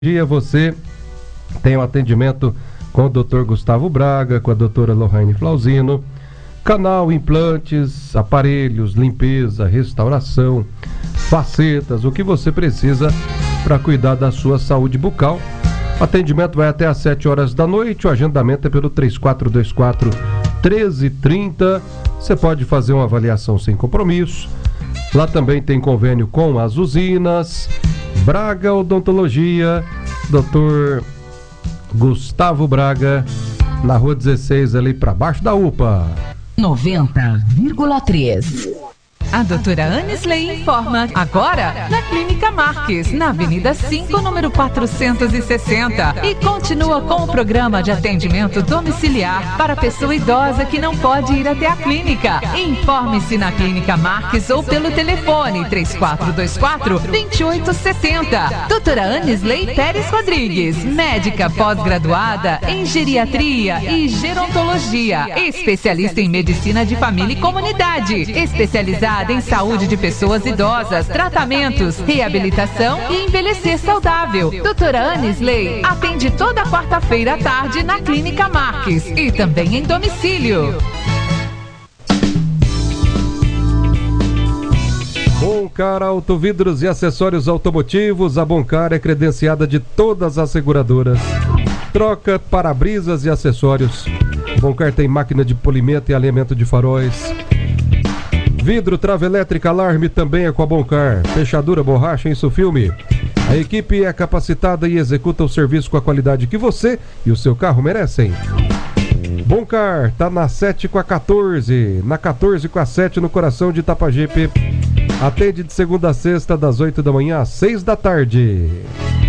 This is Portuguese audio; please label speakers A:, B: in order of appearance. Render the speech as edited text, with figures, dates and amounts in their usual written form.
A: Dia você tem um atendimento com o Dr. Gustavo Braga, com a doutora Lohane Flauzino, canal, implantes, aparelhos, limpeza, restauração, facetas, o que você precisa para cuidar da sua saúde bucal. O atendimento vai até às 7 horas da noite, o agendamento é pelo 3424-1330. Você pode fazer uma avaliação sem compromisso. Lá também tem convênio com as usinas, Braga Odontologia, Dr. Gustavo Braga, na rua 16, ali para baixo da UPA.
B: 90,3.
C: A doutora Anisley informa agora na Clínica Marques, na Avenida 5, número 460. E continua com o programa de atendimento domiciliar para pessoa idosa que não pode ir até a clínica. Informe-se na Clínica Marques ou pelo telefone 3424-2860. Doutora Anisley Pérez Rodrigues, médica pós-graduada em geriatria e gerontologia, especialista em medicina de família e comunidade, especializada em saúde de pessoas idosas, tratamentos, reabilitação e envelhecer saudável. Doutora Anisley atende toda quarta-feira à tarde na Clínica Marques e também em domicílio.
A: Boncar Autovidros e Acessórios Automotivos. A Boncar é credenciada de todas as seguradoras. Troca para-brisas e acessórios. Boncar tem máquina de polimento e alinhamento de faróis. Vidro, trava elétrica, alarme também é com a Boncar. Fechadura, borracha, Insufilme. A equipe é capacitada e executa o serviço com a qualidade que você e o seu carro merecem. Boncar tá na 7 com a 14, na 14 com a 7 no coração de Itapajipe. Atende de segunda a sexta, das 8 da manhã às 6 da tarde.